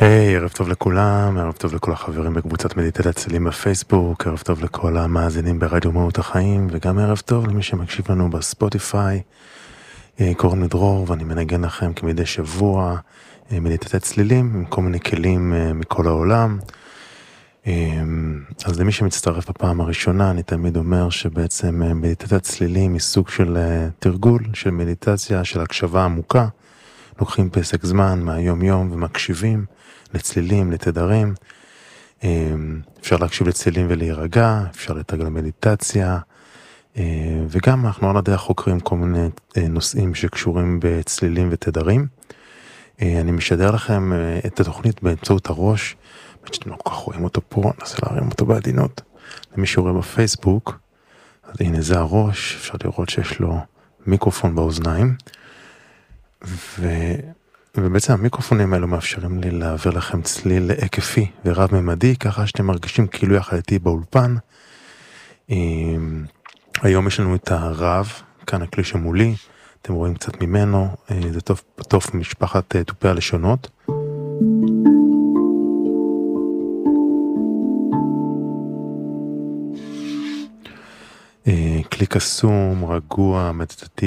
היי, ערב טוב לכולם, ערב טוב לכל החברים בקבוצת מדיטציית צלילים בפייסבוק, ערב טוב לכל המאזינים ברדיו מהות החיים, וגם ערב טוב למי שמקשיב לנו בספוטיפיי. קוראים לי דרור ואני מנגן לכם כמדי שבוע מדיטציית צלילים עם כל מיני כלים מכל העולם. אז למי שמצטרף בפעם הראשונה, אני תמיד אומר שבעצם מדיטציית צלילים היא סוג של תרגול, של מדיטציה, של הקשבה עמוקה. לוקחים פסק זמן מהיום יום ומקשיבים לצלילים, לתדרים. אפשר להקשיב לצלילים ולהירגע, אפשר לתרגל מדיטציה, וגם אנחנו על הדרך חוקרים כל מיני נושאים שקשורים בצלילים ותדרים. אני משדר לכם את התוכנית באמצעות הראש, שאתם לא כל כך רואים אותו פה, ננסה להרים אותו בעדינות. למי שרואה בפייסבוק, אז הנה זה הראש, אפשר לראות שיש לו מיקרופון באוזניים, ובעצם המיקרופונים האלו מאפשרים לי להעביר לכם צליל היקפי ורב ממדי, ככה שאתם מרגישים כאילו יחד איתי באולפן. היום יש לנו את הרב, כאן הכלי שמולי, אתם רואים קצת ממנו, זה טוב משפחת תופי הלשונות. כלי קסום, רגוע, מדטטיבי.